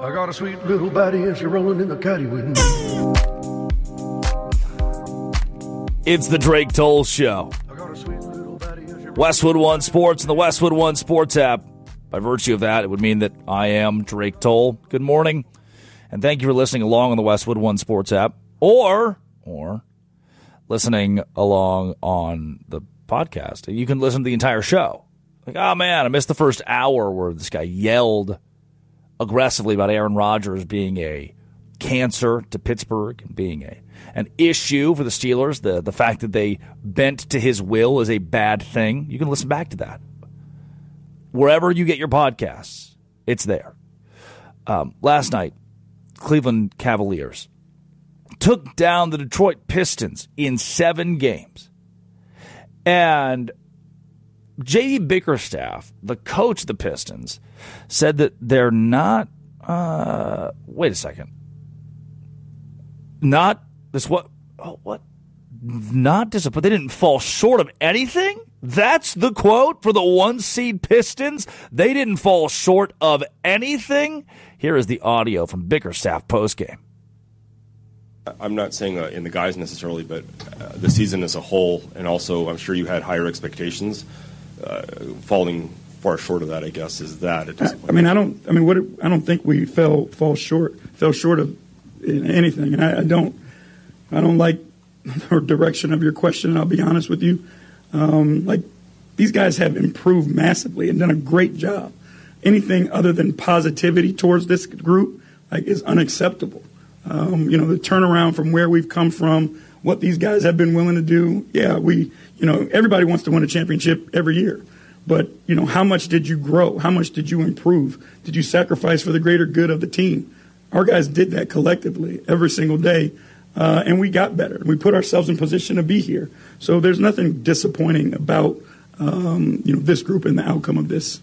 I got a sweet little baddie and she's rolling in the caddy with me. It's the Drake Toll Show. Westwood One Sports and the Westwood One Sports app. By virtue of that, it would mean that I am Drake Toll. Good morning, and thank you for listening along on the Westwood One Sports app, or listening along on the podcast. You can listen to the entire show. Like, oh man, I missed the first hour where this guy yelled aggressively about Aaron Rodgers being a cancer to Pittsburgh and being an issue for the Steelers. The fact that they bent to his will is a bad thing. You can listen back to that. Wherever you get your podcasts, it's there. Last night, Cleveland Cavaliers took down the Detroit Pistons in 7 games. And J.D. Bickerstaff, the coach of the Pistons, said that they're not wait a second. Not this what? Oh, what? Not disappointed. They didn't fall short of anything? That's the quote for the 1-seed Pistons? They didn't fall short of anything? Here is the audio from Bickerstaff postgame. I'm not saying in the guys necessarily, but the season as a whole, and also I'm sure you had higher expectations. Falling far short of that, I guess, is that a disappointment? I don't think we fell short of anything, and I don't like the direction of your question. I'll be honest with you. These guys have improved massively and done a great job. Anything other than positivity towards this group is unacceptable. The turnaround from where we've come from, what these guys have been willing to do. Yeah, everybody wants to win a championship every year. But, how much did you grow? How much did you improve? Did you sacrifice for the greater good of the team? Our guys did that collectively every single day, and we got better. We put ourselves in position to be here. So there's nothing disappointing about, this group and the outcome of this.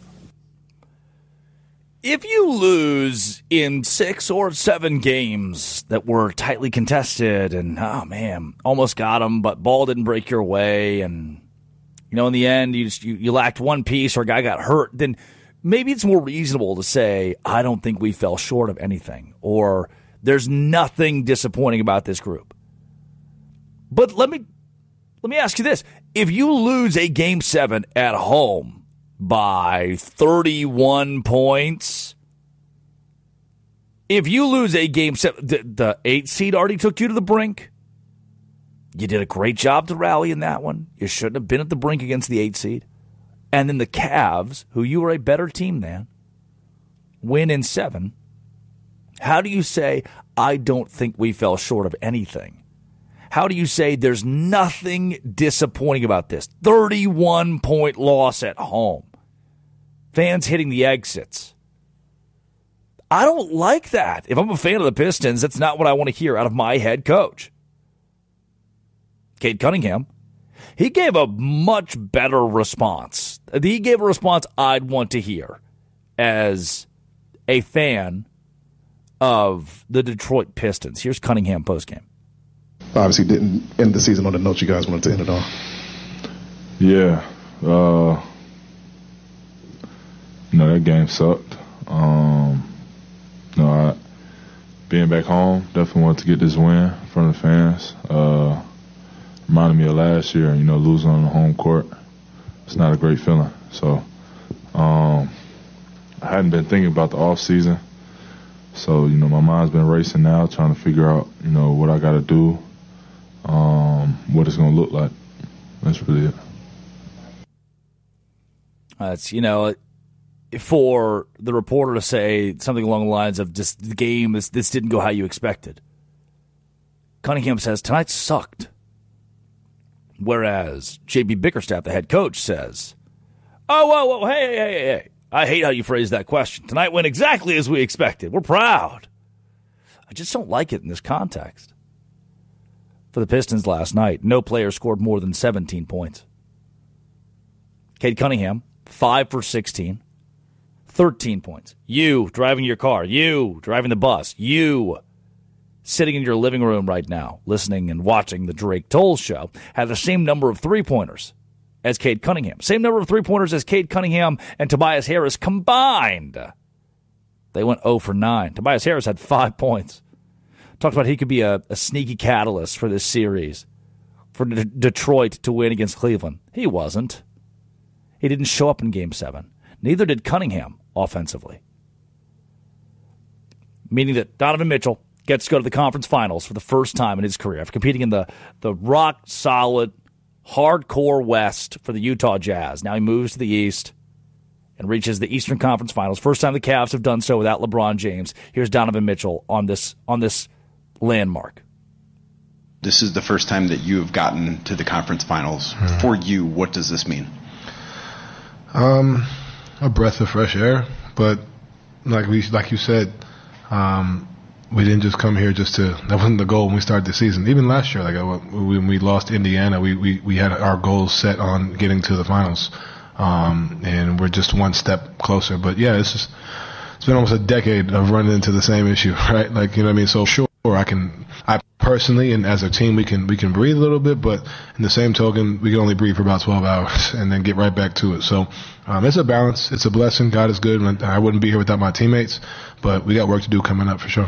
If you lose in 6 or 7 games that were tightly contested and, oh man, almost got them, but ball didn't break your way, and, in the end you lacked one piece or a guy got hurt, then maybe it's more reasonable to say, I don't think we fell short of anything, or there's nothing disappointing about this group. But let me ask you this. If you lose a Game 7 at home by 31 points, if you lose a Game 7, the 8 seed already took you to the brink. You did a great job to rally in that one. You shouldn't have been at the brink against the 8 seed. And then the Cavs, who you were a better team than, win in 7. How do you say, I don't think we fell short of anything? How do you say there's nothing disappointing about this? 31-point loss at home. Fans hitting the exits. I don't like that. If I'm a fan of the Pistons, that's not what I want to hear out of my head coach. Cade Cunningham, he gave a much better response. He gave a response I'd want to hear as a fan of the Detroit Pistons. Here's Cunningham postgame. Obviously didn't end the season on the note you guys wanted to end it on. Yeah. That game sucked. Being back home, definitely wanted to get this win in front of the fans. Reminded me of last year, losing on the home court. It's not a great feeling. So I hadn't been thinking about the off season. So, my mind's been racing now, trying to figure out, what I got to do, what it's going to look like. That's really it. That's, for the reporter to say something along the lines of just the game, this didn't go how you expected. Cunningham says, tonight sucked. Whereas J.B. Bickerstaff, the head coach, says, whoa, hey. I hate how you phrased that question. Tonight went exactly as we expected. We're proud. I just don't like it in this context. For the Pistons last night, no player scored more than 17 points. Cade Cunningham, 5 for 16, 13 points. You driving your car, you driving the bus, you sitting in your living room right now, listening and watching the Drake Toll Show, had the same number of three-pointers as Cade Cunningham. Same number of three-pointers as Cade Cunningham and Tobias Harris combined. They went 0 for 9. Tobias Harris had 5 points. Talked about he could be a sneaky catalyst for this series, for Detroit to win against Cleveland. He wasn't. He didn't show up in Game 7. Neither did Cunningham offensively. Meaning that Donovan Mitchell gets to go to the conference finals for the first time in his career after competing in the rock-solid, hardcore West for the Utah Jazz. Now he moves to the East and reaches the Eastern Conference Finals. First time the Cavs have done so without LeBron James. Here's Donovan Mitchell on this landmark. This is the first time that you have gotten to the conference finals. For you, what does this mean? A breath of fresh air, but like you said, we didn't just come here that wasn't the goal when we started the season. Even last year, when we lost Indiana, we had our goals set on getting to the finals, and we're just one step closer. But yeah, it's been almost a decade of running into the same issue, right? You know what I mean? So sure, I personally and as a team we can breathe a little bit, but in the same token, we can only breathe for about 12 hours and then get right back to it. So it's a balance. It's a blessing. God is good. I wouldn't be here without my teammates, but we got work to do coming up for sure.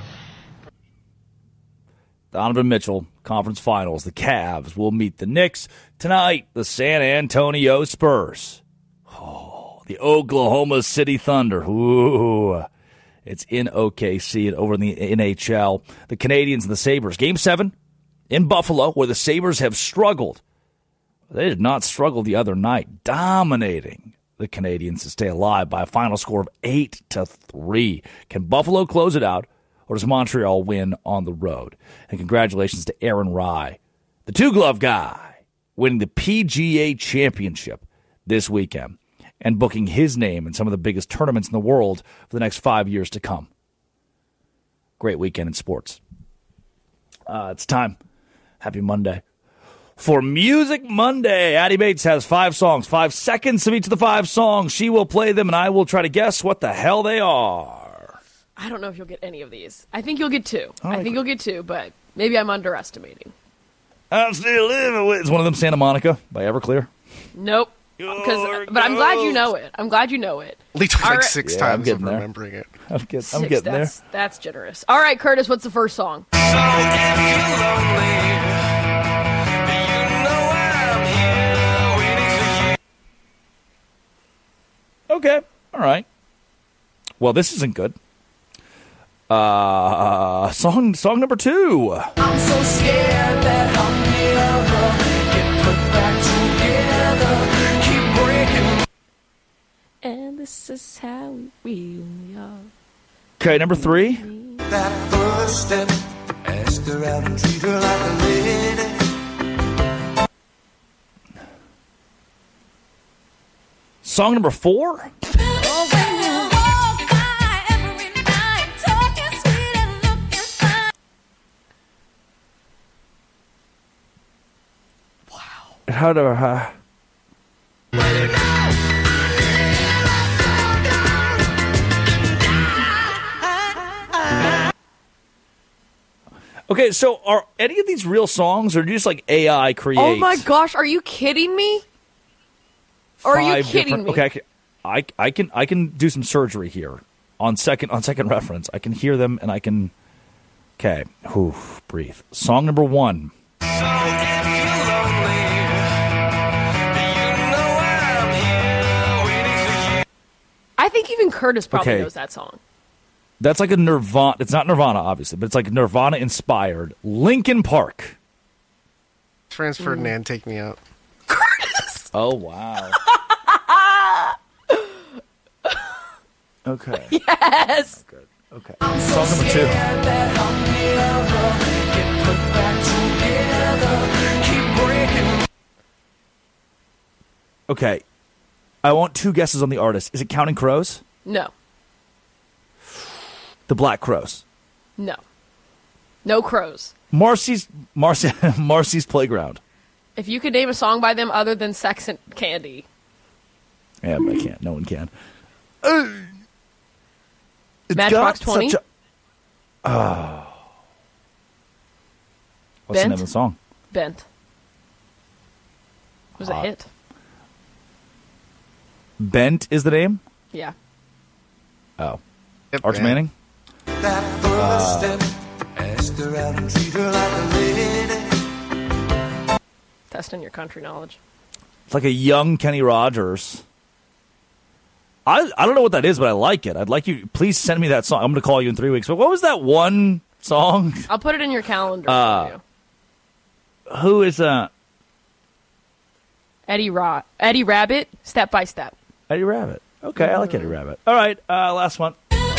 Donovan Mitchell, conference finals. The Cavs will meet the Knicks tonight. The San Antonio Spurs. Oh, the Oklahoma City Thunder. Ooh. It's in OKC and over in the NHL. The Canadians and the Sabres. Game 7 in Buffalo, where the Sabres have struggled. They did not struggle the other night, dominating the Canadians to stay alive by a final score of 8-3. Can Buffalo close it out, or does Montreal win on the road? And congratulations to Aaron Rai, the two-glove guy, winning the PGA Championship this weekend and booking his name in some of the biggest tournaments in the world for the next 5 years to come. Great weekend in sports. It's time. Happy Monday. For Music Monday, Addie Bates has 5 songs, 5 seconds of each of the 5 songs. She will play them, and I will try to guess what the hell they are. I don't know if you'll get any of these. I think you'll get 2. Right. I think you'll get 2, but maybe I'm underestimating. I'm still living with... Is one of them Santa Monica by Everclear? Nope. But I'm glad you know it. I'm glad you know it. At least like 6 times of there. remembering it. I'm getting there. That's generous. All right, Curtis, what's the first song? So if you're lonely, you know I'm here waiting for you. Okay. All right. Well, this isn't good. Song number 2. I'm so scared that I'll never get put back together. Keep breaking. And this is how we really are. Okay, number 3. That first step, ask her out and treat her like a lady. Song number 4. How do Okay, so are any of these real songs, or just like AI create? Oh my gosh, are you kidding me? Or are you kidding me? Okay, I can do some surgery here on second reference. I can hear them and I can. Okay, breathe. Song number 1. So if you're lonely, you know I'm here waiting for you. I think even Curtis probably Okay. knows that song. That's like a Nirvana. It's not Nirvana, obviously, but it's like Nirvana inspired. Linkin Park. Franz Ferdinand, Take Me Out. Curtis! Oh, wow. Okay. Yes! Good. Okay. Song number 2. That I'll never get put back together. Keep breaking. Okay. I want 2 guesses on the artist. Is it Counting Crows? No. The Black Crows. No. No crows. Marcy's Playground. If you could name a song by them other than Sex and Candy. Yeah, I can't. No one can. Matchbox 20? What's the name of the song? Bent. It was a hit. Bent is the name? Yeah. Oh. Arch Manning? That first step, ask her out and treat her like a lady. Testing your country knowledge. It's like a young Kenny Rogers. I don't know what that is, but I like it. I'd like you. Please send me that song. I'm going to call you in 3 weeks. But what was that one song? I'll put it in your calendar for you. Who is Eddie Rabbit, Step by Step. Eddie Rabbit. Okay, I like Eddie Rabbit. All right, last one.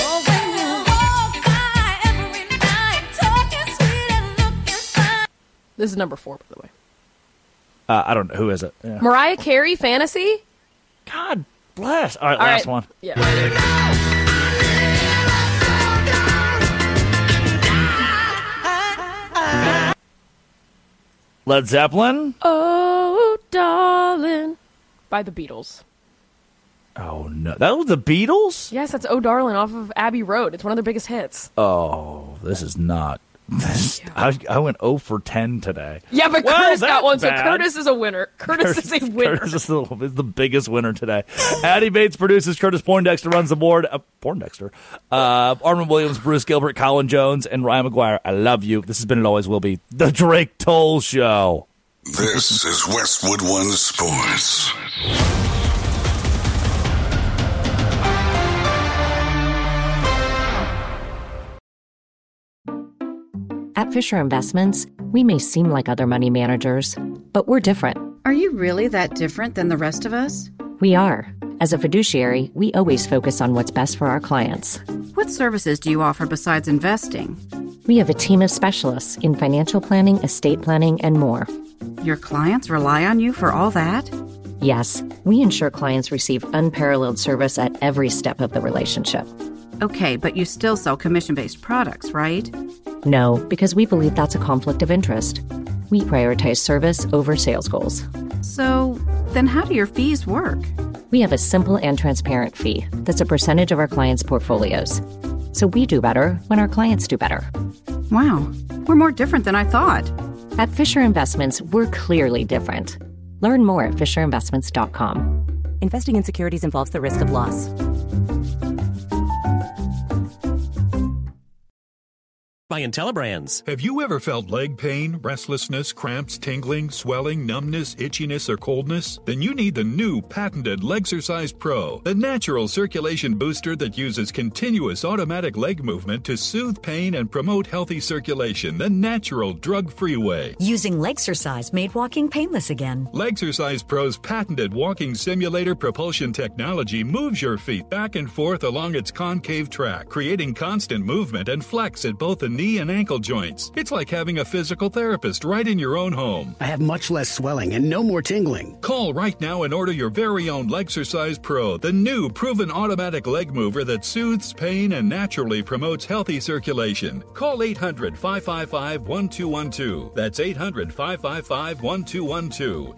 This is number 4, by the way. I don't know. Who is it? Yeah. Mariah Carey, Fantasy? God bless. All right, last one. Yeah. Led Zeppelin? Oh, darling. By the Beatles. Oh, no. That was the Beatles? Yes, that's Oh, Darling off of Abbey Road. It's one of their biggest hits. Oh, this is not... I went 0 for 10 today. Yeah, but Curtis got one, so Curtis is a winner. Curtis is a winner. Curtis is the biggest winner today. Addie Bates produces. Curtis Poindexter runs the board. Poindexter. Armin Williams, Bruce Gilbert, Colin Jones, and Ryan McGuire. I love you. This has been and always will be the Drake Toll Show. This is Westwood One Sports. At Fisher Investments, we may seem like other money managers, but we're different. Are you really that different than the rest of us? We are. As a fiduciary, we always focus on what's best for our clients. What services do you offer besides investing? We have a team of specialists in financial planning, estate planning, and more. Your clients rely on you for all that? Yes, we ensure clients receive unparalleled service at every step of the relationship. Okay, but you still sell commission-based products, right? No, because we believe that's a conflict of interest. We prioritize service over sales goals. So, then how do your fees work? We have a simple and transparent fee that's a percentage of our clients' portfolios. So we do better when our clients do better. Wow, we're more different than I thought. At Fisher Investments, we're clearly different. Learn more at FisherInvestments.com. Investing in securities involves the risk of loss. By IntelliBrands. Have you ever felt leg pain, restlessness, cramps, tingling, swelling, numbness, itchiness, or coldness? Then you need the new patented Legsercise Pro, the natural circulation booster that uses continuous automatic leg movement to soothe pain and promote healthy circulation the natural drug-free way. Using Legsercise made walking painless again. Legsercise Pro's patented walking simulator propulsion technology moves your feet back and forth along its concave track, creating constant movement and flex at both the knee and ankle joints. It's like having a physical therapist right in your own home. I have much less swelling and no more tingling. Call right now and order your very own Legsercise Pro, the new proven automatic leg mover that soothes pain and naturally promotes healthy circulation. Call 800-555-1212. That's 800-555-1212.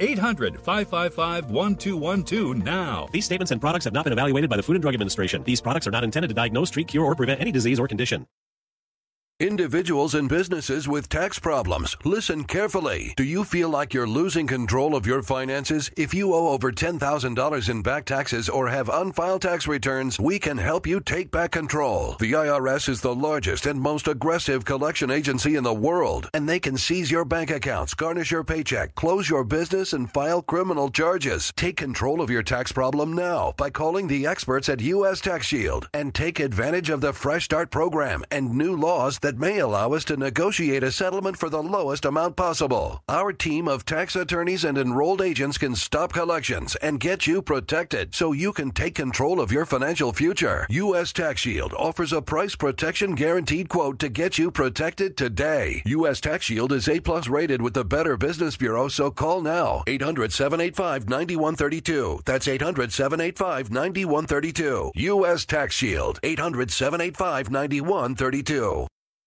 800-555-1212 now. These statements and products have not been evaluated by the Food and Drug Administration. These products are not intended to diagnose, treat, cure, or prevent any disease or condition. Individuals and businesses with tax problems, listen carefully. Do you feel like you're losing control of your finances? If you owe over $10,000 in back taxes or have unfiled tax returns, we can help you take back control. The IRS is the largest and most aggressive collection agency in the world, and they can seize your bank accounts, garnish your paycheck, close your business, and file criminal charges. Take control of your tax problem now by calling the experts at U.S. Tax Shield and take advantage of the Fresh Start program and new laws that may allow us to negotiate a settlement for the lowest amount possible. Our team of tax attorneys and enrolled agents can stop collections and get you protected so you can take control of your financial future. U.S. Tax Shield offers a price protection guaranteed quote to get you protected today. U.S. Tax Shield is A+ rated with the Better Business Bureau, so call now. 800-785-9132. That's 800-785-9132. U.S. Tax Shield. 800-785-9132.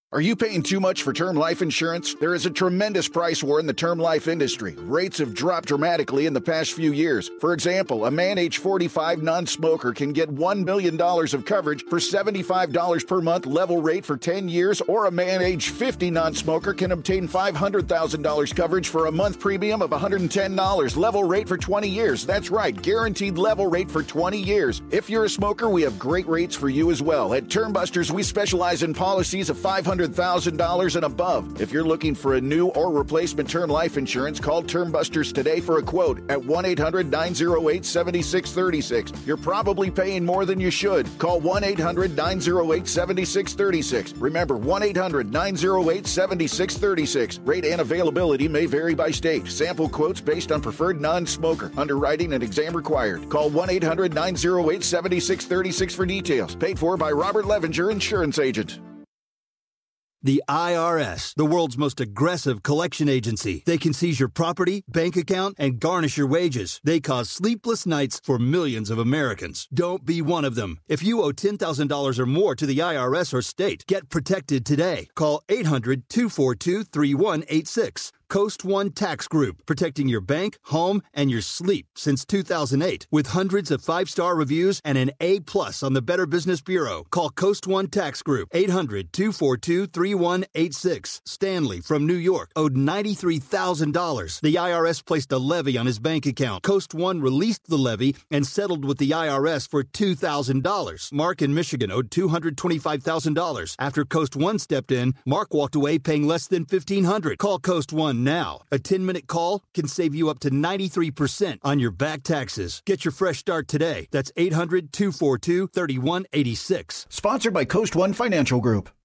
Are you paying too much for term life insurance? There is a tremendous price war in the term life industry. Rates have dropped dramatically in the past few years. For example, a man age 45 non-smoker can get $1 million of coverage for $75 per month level rate for 10 years, or a man age 50 non-smoker can obtain $500,000 coverage for a month premium of $110 level rate for 20 years. That's right, guaranteed level rate for 20 years. If you're a smoker, we have great rates for you as well. At Term Busters, we specialize in policies of $500,000 and above. If you're looking for a new or replacement term life insurance, call Term Busters today for a quote at 1-800-908-7636. You're probably paying more than you should. Call 1-800-908-7636. Remember, 1-800-908-7636. Rate and availability may vary by state. Sample quotes based on preferred non-smoker. Underwriting and exam required. Call 1-800-908-7636 for details. Paid for by Robert Levenger, Insurance Agent. The IRS, the world's most aggressive collection agency. They can seize your property, bank account, and garnish your wages. They cause sleepless nights for millions of Americans. Don't be one of them. If you owe $10,000 or more to the IRS or state, get protected today. Call 800-242-3186. Coast One Tax Group, protecting your bank, home, and your sleep since 2008. With hundreds of 5-star reviews and an A+ on the Better Business Bureau. Call Coast One Tax Group, 800-242-3186. Stanley from New York owed $93,000. The IRS placed a levy on his bank account. Coast One released the levy and settled with the IRS for $2,000. Mark in Michigan owed $225,000. After Coast One stepped in, Mark walked away paying less than $1,500. Call Coast One now. A 10-minute call can save you up to 93% on your back taxes. Get your fresh start today. That's 800-242-3186. Sponsored by Coast One Financial Group.